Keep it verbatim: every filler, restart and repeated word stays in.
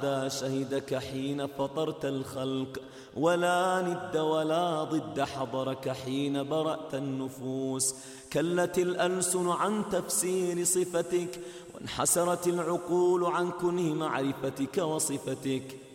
شهدك حين فطرت الخلق، ولا ند ولا ضد حضرك حين برأت النفوس. كلت الألسن عن تفسير صفتك، وانحسرت العقول عن كنه معرفتك وصفتك.